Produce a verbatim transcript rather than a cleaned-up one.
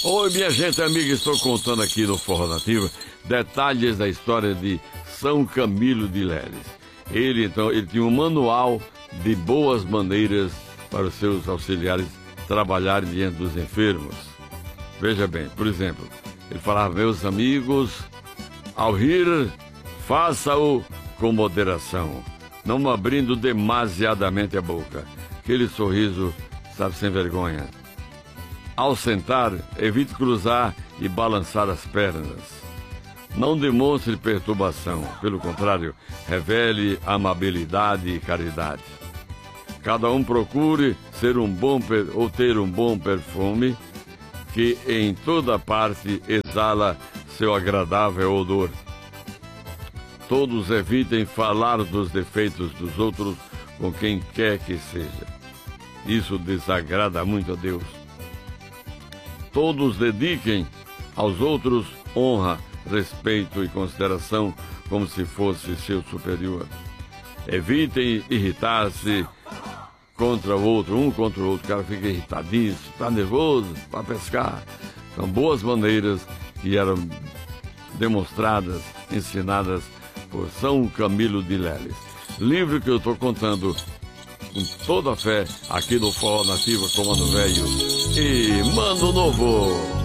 Oi, minha gente amiga, estou contando aqui no Forró Nativo detalhes da história de São Camilo de Leles. Ele, então, ele tinha um manual de boas maneiras para os seus auxiliares trabalharem diante dos enfermos. Veja bem, por exemplo, ele falava: meus amigos, ao rir, faça-o com moderação, não abrindo demasiadamente a boca. Aquele sorriso, sabe, sem vergonha. Ao sentar, evite cruzar e balançar as pernas. Não demonstre perturbação, pelo contrário, revele amabilidade e caridade. Cada um procure ser um bom ou ter um bom perfume que em toda parte exala seu agradável odor. Todos evitem falar dos defeitos dos outros com quem quer que seja. Isso desagrada muito a Deus. Todos dediquem aos outros honra, respeito e consideração como se fosse seu superior. Evitem irritar-se contra o outro, um contra o outro. O cara fica irritadinho, está nervoso para pescar. São boas maneiras que eram demonstradas, ensinadas por São Camilo de Leles. Livro que eu estou contando com toda a fé aqui no Forró Nativo, Comando Velho e Mano Novo.